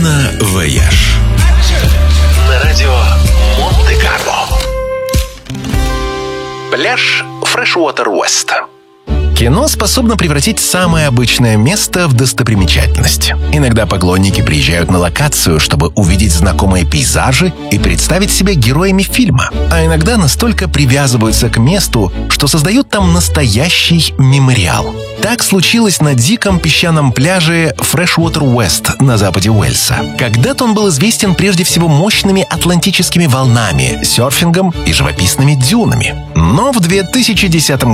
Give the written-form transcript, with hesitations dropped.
Вояж. На радио Монте-Карло. Пляж Freshwater West. Кино способно превратить самое обычное место в достопримечательность. Иногда поклонники приезжают на локацию, чтобы увидеть знакомые пейзажи и представить себя героями фильма. А иногда настолько привязываются к месту, что создают там настоящий мемориал. Так случилось на диком песчаном пляже Freshwater West на западе Уэльса. Когда-то он был известен прежде всего мощными атлантическими волнами, серфингом и живописными дюнами. Но в 2010